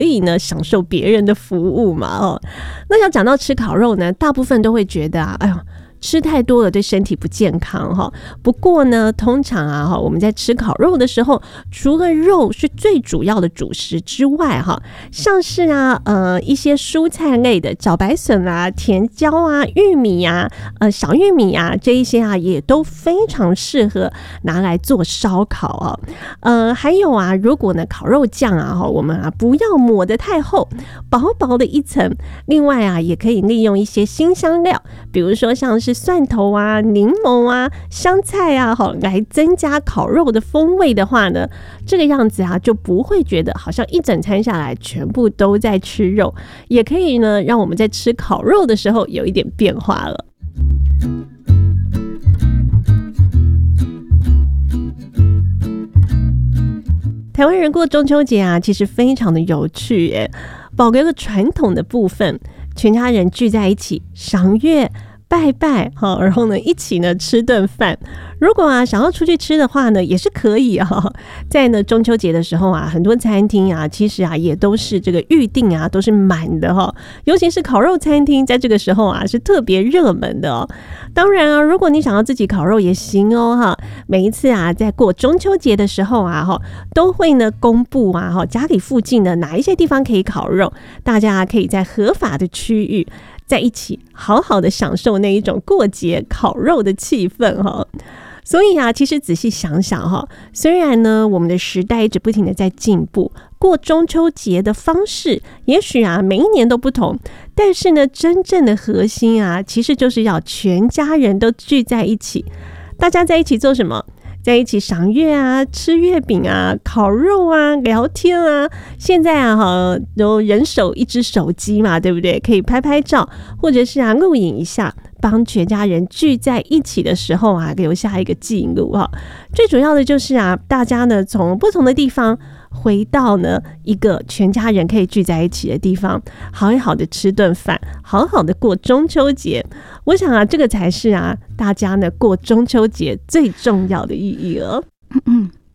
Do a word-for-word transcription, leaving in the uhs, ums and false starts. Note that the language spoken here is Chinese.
以呢享受别人的服务嘛哦。那要讲到吃烤肉呢，大部分都会觉得啊，哎呦，吃太多了对身体不健康哈。不过呢，通常啊，我们在吃烤肉的时候，除了肉是最主要的主食之外哈，像是啊呃一些蔬菜类的茭白笋啊、甜椒啊、玉米啊、呃小玉米啊这一些啊，也都非常适合拿来做烧烤啊。呃，还有啊，如果呢烤肉酱啊，我们啊不要抹得太厚，薄薄的一层。另外啊，也可以利用一些辛香料，比如说像是蒜头啊、柠檬啊、香菜啊，好来增加烤肉的风味的话呢，这个样子啊就不会觉得好像一整餐下来全部都在吃肉，也可以呢让我们在吃烤肉的时候有一点变化了。台湾人过中秋节啊，其实非常的有趣耶，保留了传统的部分，全家人聚在一起赏月拜拜，好，然后呢一起呢吃顿饭。如果啊想要出去吃的话呢，也是可以啊。在呢中秋节的时候啊，很多餐厅啊，其实啊也都是这个预定啊都是满的哈。尤其是烤肉餐厅，在这个时候啊是特别热门的哦。当然啊，如果你想要自己烤肉也行哦哈。每一次啊在过中秋节的时候啊哈，都会呢公布啊哈家里附近的哪一些地方可以烤肉，大家可以在合法的区域在一起好好的享受那一种过节烤肉的气氛哈。所以啊，其实仔细想想哈，虽然呢我们的时代一直不停的在进步，过中秋节的方式也许啊每一年都不同，但是呢真正的核心啊，其实就是要全家人都聚在一起。大家在一起做什么？在一起赏月啊，吃月饼啊，烤肉啊，聊天啊。现在啊哈，有人手一只手机嘛，对不对？可以拍拍照，或者是啊录影一下，帮全家人聚在一起的时候啊留下一个记录哈。最主要的就是啊，大家呢从不同的地方回到呢一个全家人可以聚在一起的地方，好好的吃顿饭，好好的过中秋节。我想啊，这个才是啊大家呢过中秋节最重要的意义了。 嗯嗯，